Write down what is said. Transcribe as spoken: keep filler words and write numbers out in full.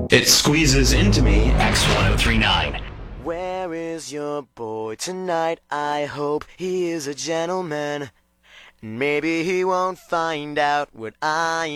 It squeezes into me. X one oh three nine. Where is your boy tonight? I hope he is a gentleman. Maybe he won't find out what I